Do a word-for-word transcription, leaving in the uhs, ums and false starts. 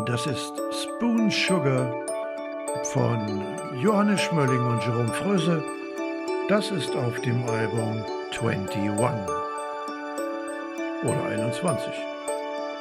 Das ist Spoon Sugar von Johannes Schmölling und Jerome Fröse. Das ist auf dem Album einundzwanzig oder einundzwanzig.